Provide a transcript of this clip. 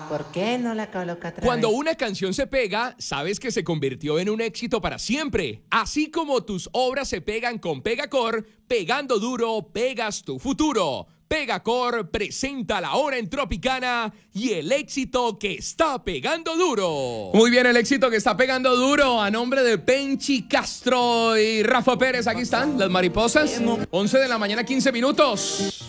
¿por qué no la coloca otra Cuando vez? una canción se pega, sabes que se convirtió en un éxito para siempre. Así como tus obras se pegan con Pegacor, pegando duro, pegas tu futuro. Pegacor presenta la hora en Tropicana y el éxito que está pegando duro. Muy bien, el éxito que está pegando duro a nombre de Penchi Castro y Rafa Pérez. Aquí están las mariposas. 11 de la mañana, 15 minutos.